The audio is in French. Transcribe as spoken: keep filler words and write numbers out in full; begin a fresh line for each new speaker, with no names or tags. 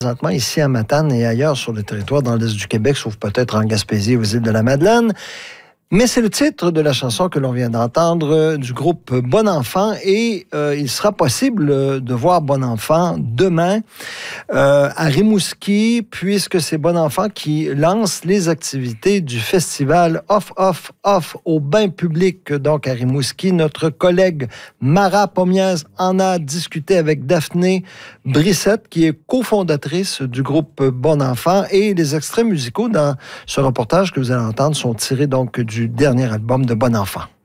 Présentement, ici à Matane et ailleurs sur le territoire dans l'est du Québec, sauf peut-être en Gaspésie, aux îles de la Madeleine. Mais c'est le titre de la chanson que l'on vient d'entendre euh, du groupe Bon Enfant et euh, il sera possible euh, de voir Bon Enfant demain euh, à Rimouski puisque c'est Bon Enfant qui lance les activités du festival Off Off Off au bain public donc à Rimouski. Notre collègue Mara Pomiez en a discuté avec Daphné Brissette qui est cofondatrice du groupe Bon Enfant et les extraits musicaux dans ce reportage que vous allez entendre sont tirés donc du dernier album de Bon Enfant.